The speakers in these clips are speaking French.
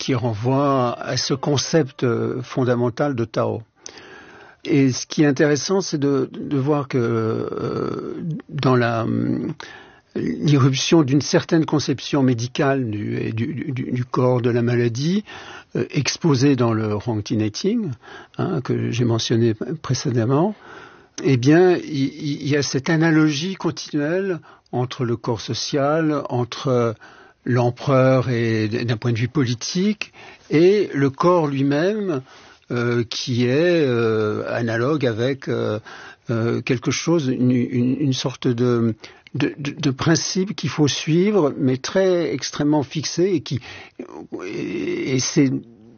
qui renvoie à ce concept fondamental de Tao. Et ce qui est intéressant, c'est de voir que dans l'irruption d'une certaine conception médicale du corps, de la maladie, exposée dans le Huang-Ti-Neting, que j'ai mentionné précédemment, eh bien, il y a cette analogie continuelle entre le corps social, entre l'empereur et d'un point de vue politique, et le corps lui-même, qui est analogue avec quelque chose, une sorte de principe qu'il faut suivre, mais très extrêmement fixé, et c'est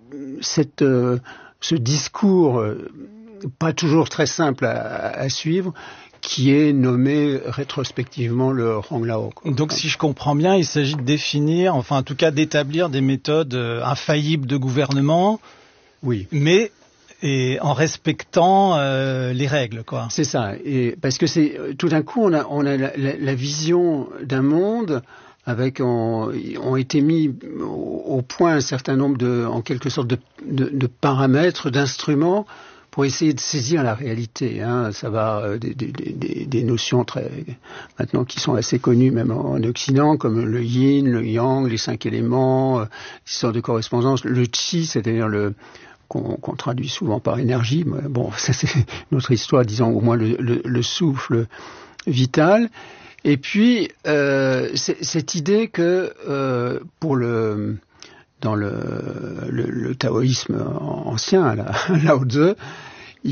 ce discours pas toujours très simple à suivre, qui est nommé rétrospectivement le Huang-Lao. Donc si je comprends bien, il s'agit de définir, enfin en tout cas d'établir des méthodes infaillibles de gouvernement, oui, mais en respectant les règles, quoi. C'est ça, et parce que c'est tout d'un coup on a la vision d'un monde avec ont été mis au point un certain nombre en quelque sorte de paramètres, d'instruments pour essayer de saisir la réalité. Ça va des notions maintenant qui sont assez connues même en Occident, comme le yin, le yang, les 5 éléments, l'histoire de correspondance, le qi, c'est-à-dire qu'on traduit souvent par énergie. Mais bon, ça c'est notre histoire, disons au moins le souffle vital. Et puis cette idée que dans le taoïsme ancien, Lao Tzu, il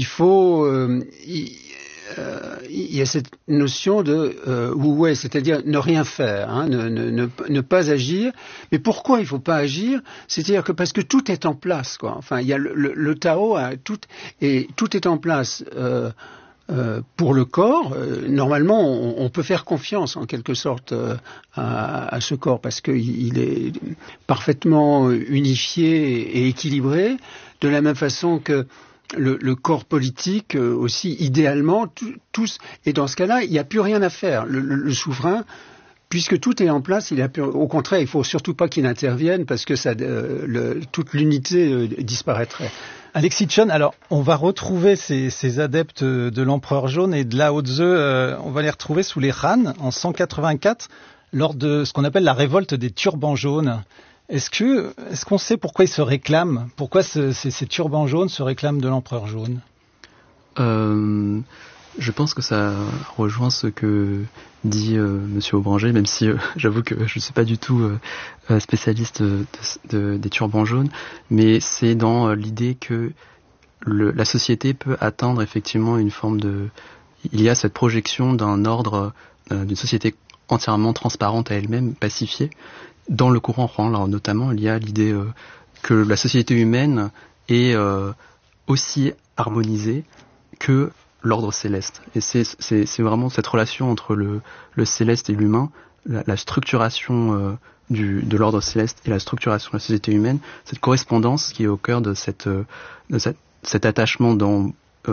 y a cette notion de wu wei, c'est-à-dire ne rien faire, ne pas agir. Mais pourquoi il faut pas agir? C'est-à-dire que parce que tout est en place, quoi. Enfin, il y a le Tao, tout est en place. Pour le corps, normalement, on peut faire confiance en quelque sorte à ce corps parce qu'il est parfaitement unifié et équilibré, de la même façon que le corps politique aussi, idéalement, tous. Et dans ce cas-là, il n'y a plus rien à faire. Le souverain, puisque tout est en place, au contraire, il faut surtout pas qu'il intervienne parce que toute l'unité disparaîtrait. Alexis Chun, alors on va retrouver ces adeptes de l'Empereur jaune et de Lao Tzu, on va les retrouver sous les Han en 184 lors de ce qu'on appelle la révolte des turbans jaunes. Est-ce qu'on sait pourquoi ils se réclament? Pourquoi ces turbans jaunes se réclament de l'Empereur jaune? Je pense que ça rejoint ce que dit Monsieur Aubranger, même si j'avoue que je ne suis pas du tout spécialiste des turbans jaunes, mais c'est dans l'idée que la société peut atteindre effectivement une forme il y a cette projection d'un ordre, d'une société entièrement transparente à elle-même, pacifiée. Dans le courant Huang, notamment, il y a l'idée que la société humaine est aussi harmonisée que l'ordre céleste. Et c'est vraiment cette relation entre le céleste et l'humain, la structuration de l'ordre céleste et la structuration de la société humaine, cette correspondance qui est au cœur de cet attachement dans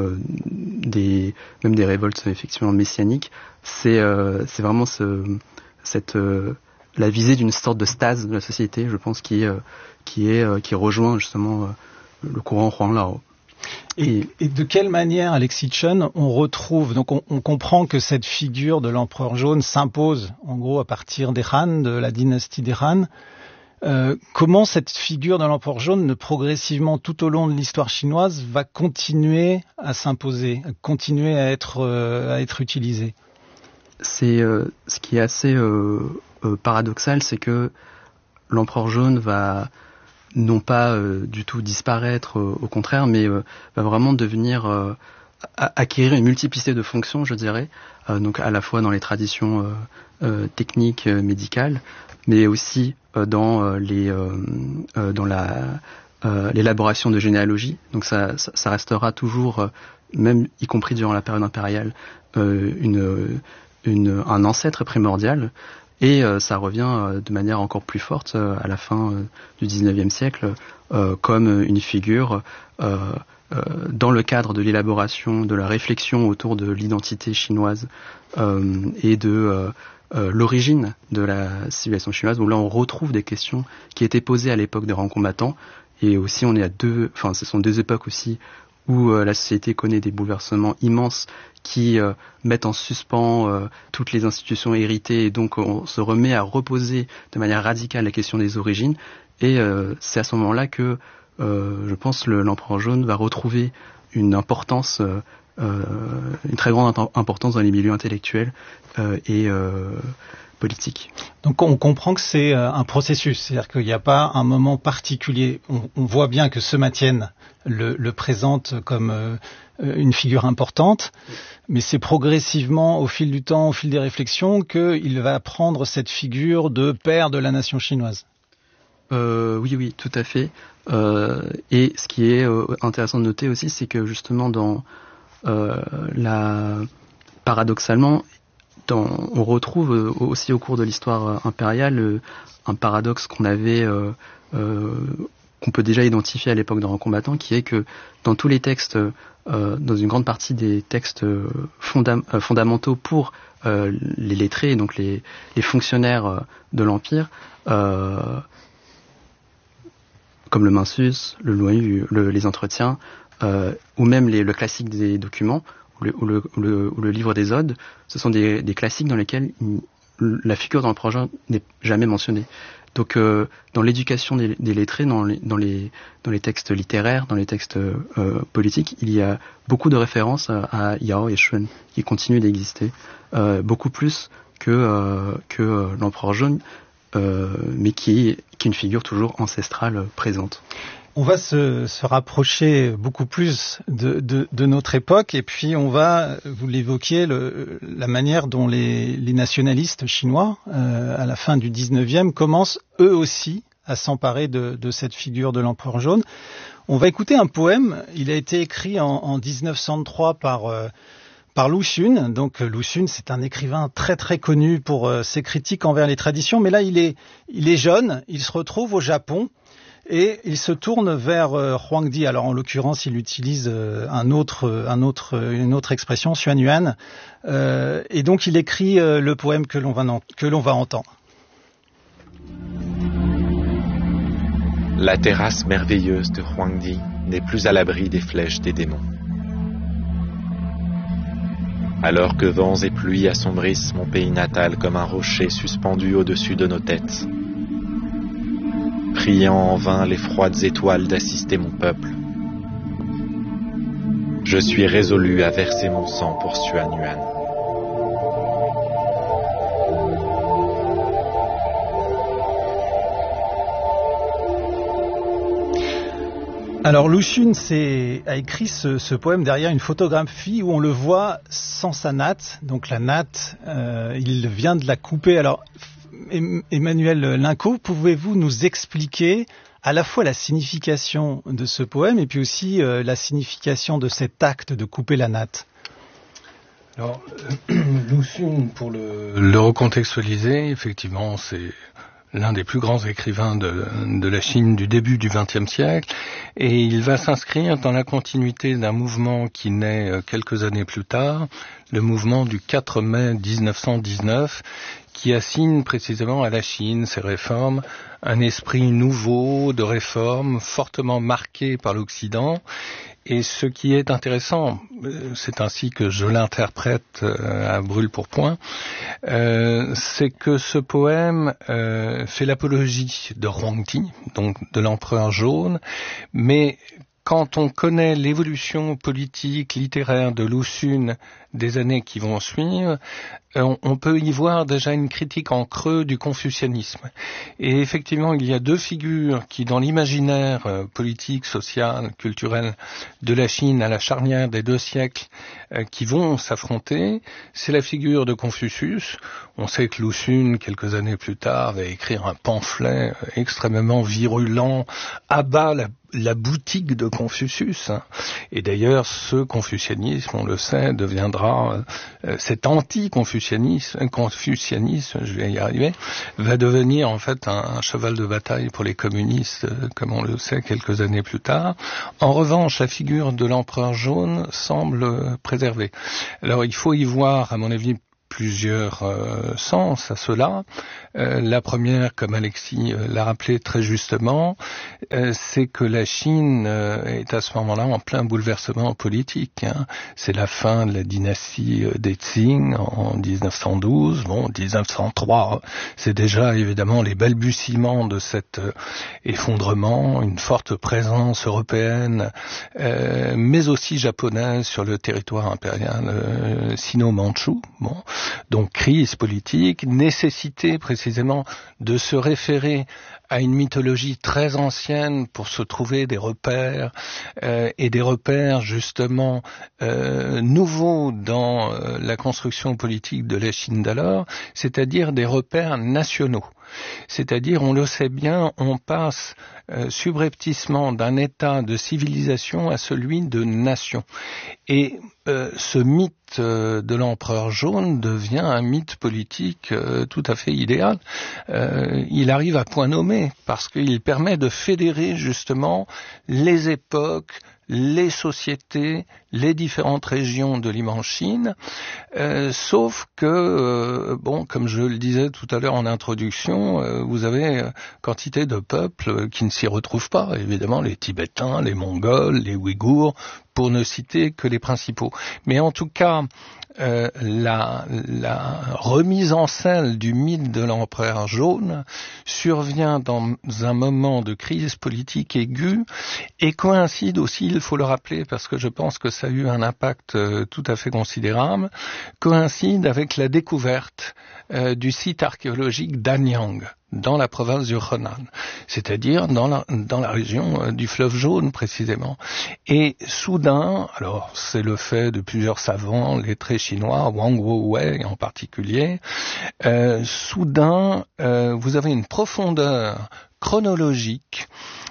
même des révoltes effectivement messianiques. C'est vraiment la visée d'une sorte de stase de la société, je pense, qui rejoint justement le courant Huang-Lao. Et de quelle manière, Alexis Chun, on retrouve, donc on comprend que cette figure de l'empereur jaune s'impose, en gros, à partir des Han, de la dynastie des Han. Comment cette figure de l'empereur jaune, progressivement tout au long de l'histoire chinoise, va continuer à s'imposer, à continuer à être utilisée? C'est ce qui est assez paradoxal, c'est que l'empereur jaune va non pas du tout disparaître, au contraire, mais va vraiment devenir acquérir une multiplicité de fonctions, je dirais, donc à la fois dans les traditions techniques médicales, mais aussi dans l'élaboration de généalogie. Donc ça restera toujours, même y compris durant la période impériale, un ancêtre primordial. Et ça revient de manière encore plus forte à la fin du XIXe siècle comme une figure dans le cadre de l'élaboration, de la réflexion autour de l'identité chinoise et de l'origine de la civilisation chinoise, où là on retrouve des questions qui étaient posées à l'époque des grands combattants, et aussi on est ce sont deux époques aussi où la société connaît des bouleversements immenses qui mettent en suspens toutes les institutions héritées, et donc on se remet à reposer de manière radicale la question des origines, et c'est à ce moment-là que je pense l'Empereur jaune va retrouver une importance, une très grande importance dans les milieux intellectuels et politiques. Donc on comprend que c'est un processus, c'est-à-dire qu'il n'y a pas un moment particulier. On voit bien que ce Matienne le présente comme une figure importante, mais c'est progressivement, au fil du temps, au fil des réflexions, qu'il va prendre cette figure de père de la nation chinoise. Oui, tout à fait. Et ce qui est intéressant de noter aussi, c'est que justement paradoxalement, on retrouve aussi au cours de l'histoire impériale un paradoxe qu'on peut déjà identifier à l'époque de grands combattants, qui est que dans tous les textes, dans une grande partie des textes fondamentaux pour les lettrés, donc les fonctionnaires de l'Empire, comme le Minsus, le Loyu, les entretiens, ou même le classique des documents, ou le livre des Odes, ce sont des classiques dans lesquels la figure dans le projet n'est jamais mentionnée. Donc dans l'éducation des lettrés, dans les textes littéraires, dans les textes politiques, il y a beaucoup de références à Yao et Shun qui continuent d'exister, beaucoup plus que l'Empereur jaune, mais qui est une figure toujours ancestrale présente. On va se rapprocher beaucoup plus de notre époque, et puis on va, vous l'évoquiez, la manière dont les nationalistes chinois, à la fin du 19e, commencent eux aussi à s'emparer de cette figure de l'Empereur jaune. On va écouter un poème. Il a été écrit en 1903 par Lu Xun. Donc Lu Xun, c'est un écrivain très très connu pour ses critiques envers les traditions, mais là il est jeune, il se retrouve au Japon et il se tourne vers Huangdi. Alors en l'occurrence, il utilise une autre expression, Xuanyuan, et donc il écrit le poème que l'on va entendre. La terrasse merveilleuse de Huangdi n'est plus à l'abri des flèches des démons. Alors que vents et pluies assombrissent mon pays natal comme un rocher suspendu au-dessus de nos têtes, priant en vain les froides étoiles d'assister mon peuple, je suis résolu à verser mon sang pour Xuanyuan. Alors Lu Xun a écrit ce poème derrière une photographie où on le voit sans sa natte. Donc la natte, il vient de la couper. Alors Emmanuel Linco, pouvez-vous nous expliquer à la fois la signification de ce poème et puis aussi la signification de cet acte de couper la natte? Alors, Lu Xun, pour le recontextualiser, effectivement, c'est l'un des plus grands écrivains de la Chine du début du XXe siècle, et il va s'inscrire dans la continuité d'un mouvement qui naît quelques années plus tard, le mouvement du 4 mai 1919, qui assigne précisément à la Chine ses réformes, un esprit nouveau de réforme fortement marqué par l'Occident. Et ce qui est intéressant, c'est ainsi que je l'interprète à brûle-pourpoint, c'est que ce poème fait l'apologie de Huangdi, donc de l'Empereur jaune, mais quand on connaît l'évolution politique, littéraire de Lu Xun des années qui vont suivre, on peut y voir déjà une critique en creux du confucianisme. Et effectivement, il y a deux figures qui, dans l'imaginaire politique, social, culturel de la Chine à la charnière des deux siècles, qui vont s'affronter. C'est la figure de Confucius. On sait que Lu Xun, quelques années plus tard, va écrire un pamphlet extrêmement virulent, abat la boutique de Confucius. Et d'ailleurs, ce confucianisme, on le sait, deviendra cet anti-confucianisme, je vais y arriver, va devenir en fait un cheval de bataille pour les communistes, comme on le sait quelques années plus tard. En revanche, la figure de l'empereur jaune semble préservée. Alors, il faut y voir, à mon avis, plusieurs sens à cela. La première, comme Alexis l'a rappelé très justement, c'est que la Chine est à ce moment-là en plein bouleversement politique. C'est la fin de la dynastie des Qing en 1912. Bon, 1903, c'est déjà évidemment les balbutiements de cet effondrement, une forte présence européenne, mais aussi japonaise sur le territoire impérial sino-mandchou. Bon. Donc crise politique, nécessité précisément de se référer à une mythologie très ancienne pour se trouver des repères et des repères justement nouveaux dans la construction politique de la Chine d'alors, c'est-à-dire des repères nationaux. C'est-à-dire, on le sait bien, on passe subrepticement d'un état de civilisation à celui de nation. Et ce mythe de l'empereur jaune devient un mythe politique tout à fait idéal. Il arrive à point nommé parce qu'il permet de fédérer justement les époques, les sociétés, les différentes régions de l'immense Chine, sauf que, comme je le disais tout à l'heure en introduction, vous avez quantité de peuples qui ne s'y retrouvent pas, évidemment les Tibétains, les Mongols, les Ouïghours, pour ne citer que les principaux. Mais en tout cas, la remise en scène du mythe de l'empereur jaune survient dans un moment de crise politique aiguë et coïncide aussi, il faut le rappeler parce que je pense que ça a eu un impact tout à fait considérable, coïncide avec la découverte du site archéologique d'Anyang, dans la province du Henan, c'est-à-dire dans la région du fleuve jaune précisément. Et soudain, alors c'est le fait de plusieurs savants, lettrés chinois, Wang Wowei en particulier, soudain vous avez une profondeur chronologique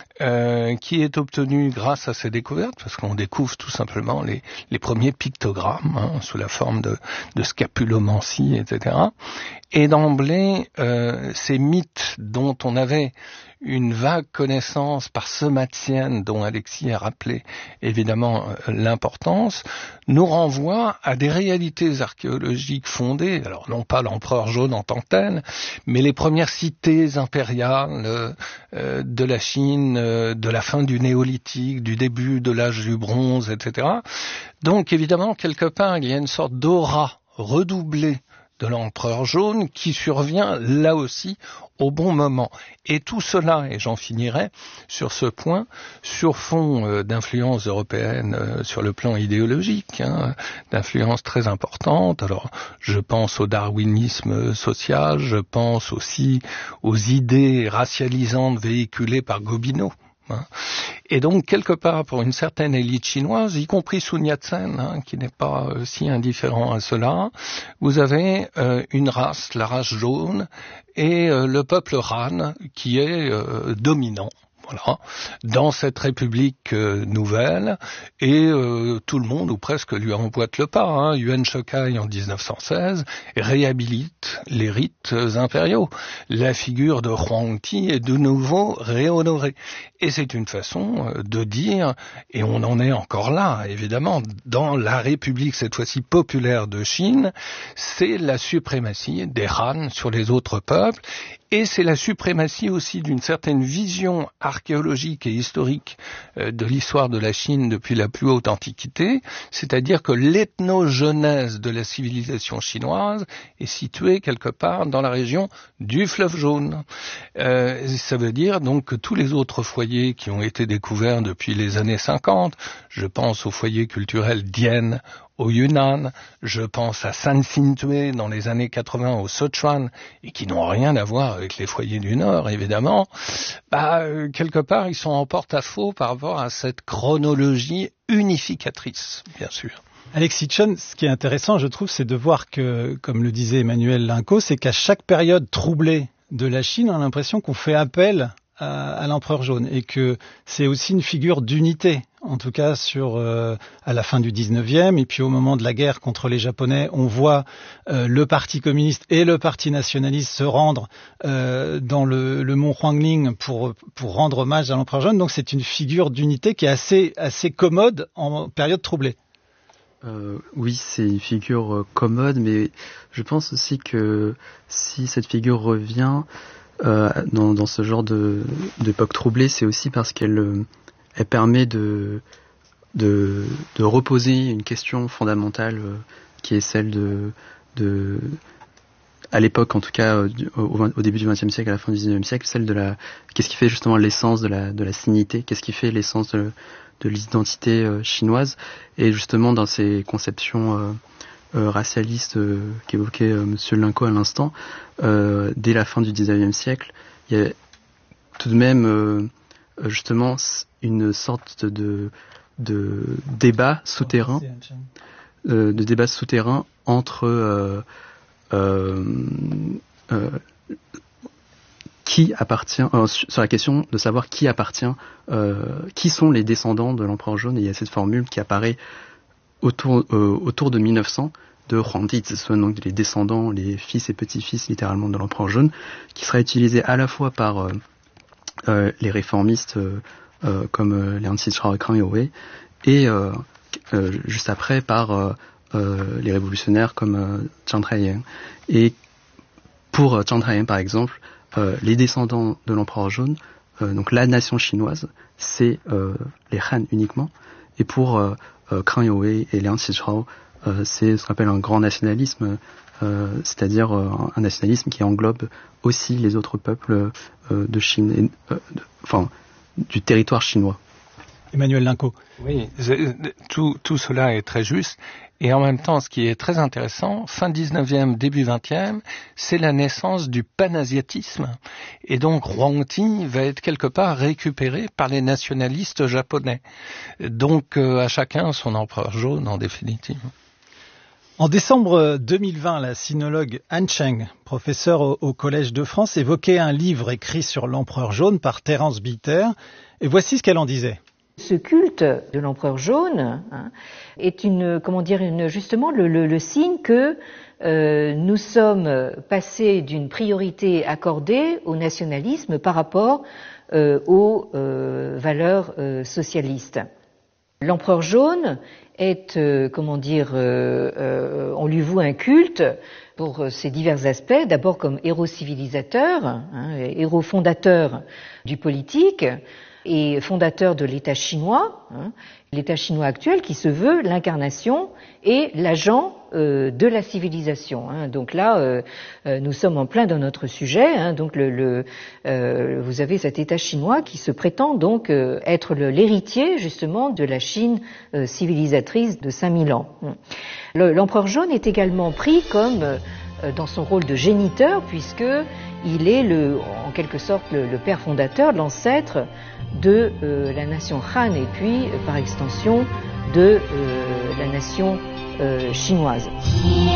qui est obtenue grâce à ces découvertes, parce qu'on découvre tout simplement les premiers pictogrammes sous la forme de scapulomancie, etc. Et d'emblée, ces mythes dont on avait une vague connaissance par Sematienne, dont Alexis a rappelé évidemment l'importance, nous renvoient à des réalités archéologiques fondées, alors non pas l'empereur jaune en tant que tel, mais les premières cités impériales de la Chine, de la fin du néolithique, du début de l'âge du bronze, etc. Donc évidemment, quelque part, il y a une sorte d'aura redoublée de l'empereur jaune qui survient là aussi au bon moment. Et tout cela, et j'en finirai sur ce point, sur fond d'influence européenne sur le plan idéologique, d'influence très importante. Alors, je pense au darwinisme social, je pense aussi aux idées racialisantes véhiculées par Gobineau. Et donc, quelque part, pour une certaine élite chinoise, y compris Sun Yat-sen, qui n'est pas si indifférent à cela, vous avez une race, la race jaune, et le peuple Han, qui est dominant. Voilà, dans cette république nouvelle, et tout le monde, ou presque, lui emboîte le pas. Yuan Shikai, en 1916, réhabilite les rites impériaux. La figure de Huangti est de nouveau réhonorée. Et c'est une façon de dire, et on en est encore là, évidemment, dans la République, cette fois-ci populaire de Chine, c'est la suprématie des Han sur les autres peuples, et c'est la suprématie aussi d'une certaine vision archéologique et historique de l'histoire de la Chine depuis la plus haute antiquité, c'est-à-dire que l'ethnogenèse de la civilisation chinoise est située quelque part dans la région du fleuve jaune. Ça veut dire donc que tous les autres foyers qui ont été découverts depuis les années 50, je pense au foyer culturel Dian, au Yunnan, je pense à Sanxintui dans les années 80 au Sichuan, et qui n'ont rien à voir avec les foyers du Nord, évidemment, quelque part, ils sont en porte-à-faux par rapport à cette chronologie unificatrice, bien sûr. Alexis Chen, ce qui est intéressant, je trouve, c'est de voir que, comme le disait Emmanuel Linco, c'est qu'à chaque période troublée de la Chine, on a l'impression qu'on fait appel à l'empereur jaune et que c'est aussi une figure d'unité. En tout cas, à la fin du 19e et puis au moment de la guerre contre les Japonais, on voit le Parti communiste et le Parti nationaliste se rendre dans le mont Huangling pour rendre hommage à l'empereur jaune. Donc c'est une figure d'unité qui est assez commode en période troublée. Oui, c'est une figure commode, mais je pense aussi que si cette figure revient dans ce genre d'époque troublée, c'est aussi parce qu'elle permet de reposer une question fondamentale qui est celle de à l'époque, en tout cas au début du XXe siècle, à la fin du XIXe siècle, celle de qu'est-ce qui fait justement l'essence de la sinité, qu'est-ce qui fait l'essence de l'identité chinoise, et justement dans ces conceptions racialistes qu'évoquait Monsieur Linco à l'instant, dès la fin du XIXe siècle, il y a tout de même justement une sorte de débat souterrain, entre qui appartient sur la question de savoir qui sont les descendants de l'empereur jaune. Et il y a cette formule qui apparaît autour de 1900 de Huangdi Zisun, donc les descendants, les fils et petits-fils littéralement de l'empereur jaune, qui sera utilisé à la fois par les réformistes comme Liang Qichao et Kang Youwei, et juste après par les révolutionnaires comme Zhang Taiyang. Et pour Zhang Taiyang par exemple, les descendants de l'empereur jaune, donc la nation chinoise, c'est les Han uniquement. Et pour Kang Youwei et Liang Qichao, c'est ce qu'on appelle un grand nationalisme, c'est-à-dire un nationalisme qui englobe aussi les autres peuples de Chine, du territoire chinois. Emmanuel Linco. Oui, tout cela est très juste. Et en même temps, ce qui est très intéressant, fin 19e, début 20e, c'est la naissance du panasiatisme. Et donc, Huangdi va être quelque part récupéré par les nationalistes japonais. Donc, à chacun son empereur jaune, en définitive. En décembre 2020, la sinologue Han Cheng, professeure au Collège de France, évoquait un livre écrit sur l'empereur jaune par Terence Bitter. Et voici ce qu'elle en disait. Ce culte de l'empereur jaune est justement le signe que nous sommes passés d'une priorité accordée au nationalisme par rapport aux valeurs socialistes. L'empereur jaune est, on lui voue un culte pour ses divers aspects, d'abord comme héros civilisateur, héros fondateur du politique, et fondateur de l'État chinois, l'État chinois actuel qui se veut l'incarnation et l'agent de la civilisation. Donc là, nous sommes en plein dans notre sujet. Donc vous avez cet État chinois qui se prétend donc être l'héritier justement de la Chine civilisatrice de 5000 ans. L'empereur jaune est également pris comme dans son rôle de géniteur, puisque il est en quelque sorte le père fondateur, l'ancêtre de la nation Han et puis par extension de la nation chinoise.